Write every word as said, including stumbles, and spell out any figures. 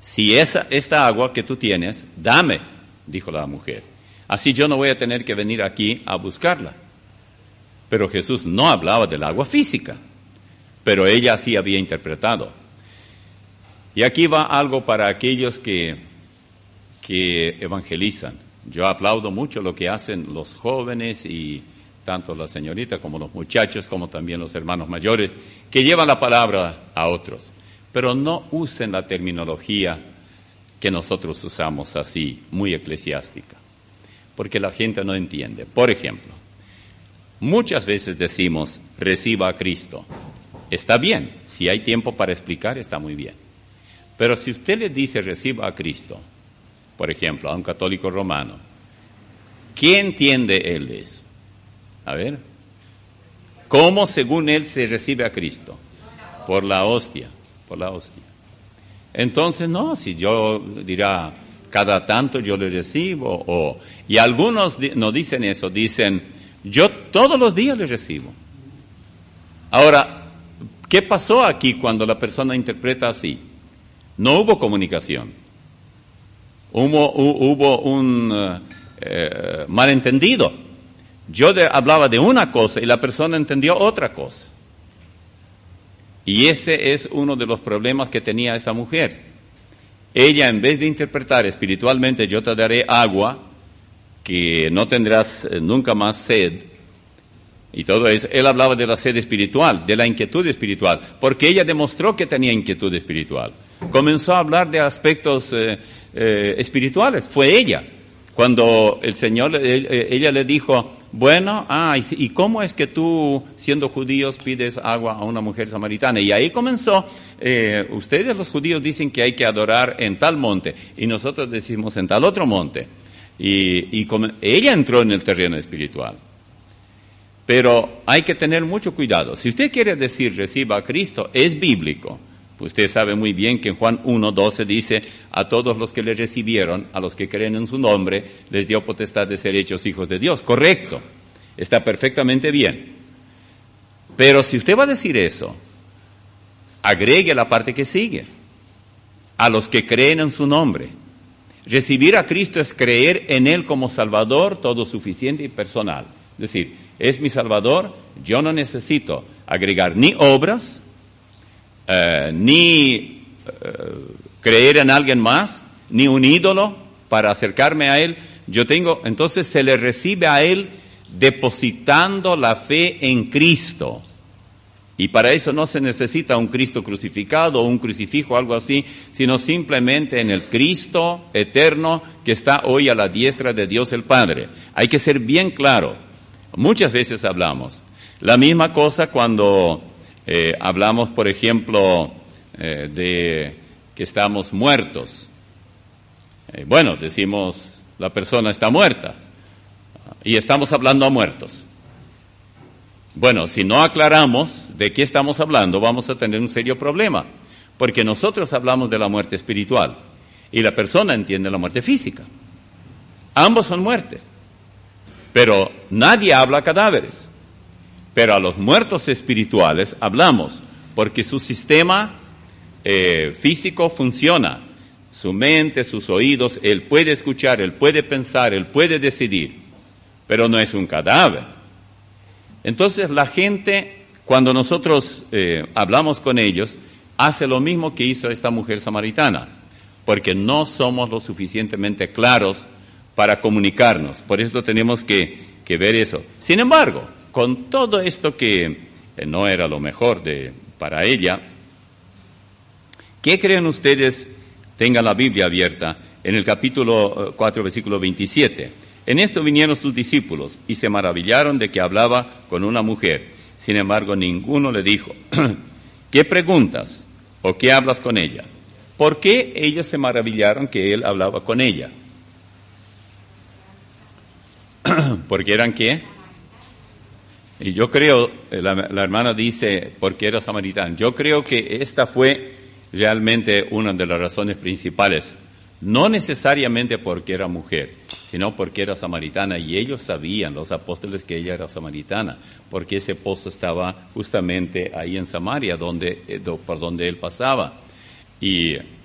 si esa, esta agua que tú tienes, dame, dijo la mujer. Así yo no voy a tener que venir aquí a buscarla. Pero Jesús no hablaba del agua física, pero ella así había interpretado. Y aquí va algo para aquellos que, que evangelizan. Yo aplaudo mucho lo que hacen los jóvenes y tanto la señorita como los muchachos, como también los hermanos mayores, que llevan la palabra a otros. Pero no usen la terminología que nosotros usamos así, muy eclesiástica, porque la gente no entiende. Por ejemplo, muchas veces decimos, reciba a Cristo. Está bien, si hay tiempo para explicar, está muy bien. Pero si usted le dice, reciba a Cristo, por ejemplo, a un católico romano, ¿qué entiende él de eso? A ver, ¿cómo según él se recibe a Cristo? Por la hostia, por la hostia. Entonces, no, si yo dirá, cada tanto yo le recibo, o, y algunos di, no dicen eso, dicen, yo todos los días le recibo. Ahora, ¿qué pasó aquí cuando la persona interpreta así? No hubo comunicación. Hubo, hubo un uh, eh, malentendido. Yo de, hablaba de una cosa y la persona entendió otra cosa. Y ese es uno de los problemas que tenía esta mujer. Ella, en vez de interpretar espiritualmente, yo te daré agua, que no tendrás nunca más sed, y todo eso, él hablaba de la sed espiritual, de la inquietud espiritual, porque ella demostró que tenía inquietud espiritual. Comenzó a hablar de aspectos eh, eh, espirituales, fue ella. Cuando el Señor, él, ella le dijo, bueno, ah, ¿y cómo es que tú, siendo judíos, pides agua a una mujer samaritana? Y ahí comenzó, eh, ustedes los judíos dicen que hay que adorar en tal monte, y nosotros decimos en tal otro monte. Y, y como, ella entró en el terreno espiritual. Pero hay que tener mucho cuidado. Si usted quiere decir reciba a Cristo, es bíblico. Usted sabe muy bien que en Juan uno doce dice, a todos los que le recibieron, a los que creen en su nombre, les dio potestad de ser hechos hijos de Dios. Correcto, está perfectamente bien. Pero si usted va a decir eso, agregue la parte que sigue, a los que creen en su nombre. Recibir a Cristo es creer en Él como Salvador, todo suficiente y personal. Es decir, es mi Salvador, yo no necesito agregar ni obras, Uh, ni uh, creer en alguien más, ni un ídolo para acercarme a Él. Yo tengo, entonces se le recibe a Él depositando la fe en Cristo. Y para eso no se necesita un Cristo crucificado o un crucifijo o algo así, sino simplemente en el Cristo eterno que está hoy a la diestra de Dios el Padre. Hay que ser bien claro. Muchas veces hablamos. La misma cosa cuando Eh, hablamos, por ejemplo, eh, de que estamos muertos. Eh, bueno, decimos, la persona está muerta. Y estamos hablando a muertos. Bueno, si no aclaramos de qué estamos hablando, vamos a tener un serio problema. Porque nosotros hablamos de la muerte espiritual. Y la persona entiende la muerte física. Ambos son muertes. Pero nadie habla a cadáveres. Pero a los muertos espirituales hablamos, porque su sistema eh, físico funciona, su mente, sus oídos, él puede escuchar, él puede pensar, él puede decidir, pero no es un cadáver. Entonces la gente, cuando nosotros eh, hablamos con ellos, hace lo mismo que hizo esta mujer samaritana, porque no somos lo suficientemente claros para comunicarnos, por eso tenemos que, que ver eso. Sin embargo, con todo esto que eh, no era lo mejor de, para ella, ¿qué creen ustedes? Tengan la Biblia abierta en el capítulo cuatro, versículo veintisiete. En esto vinieron sus discípulos y se maravillaron de que hablaba con una mujer. Sin embargo, ninguno le dijo, ¿qué preguntas o qué hablas con ella? ¿Por qué ellos se maravillaron que él hablaba con ella? ¿Porque eran qué? Y yo creo, la, la hermana dice, porque era samaritana. Yo creo que esta fue realmente una de las razones principales. No necesariamente porque era mujer, sino porque era samaritana. Y ellos sabían, los apóstoles, que ella era samaritana, porque ese pozo estaba justamente ahí en Samaria, donde, por donde él pasaba. Y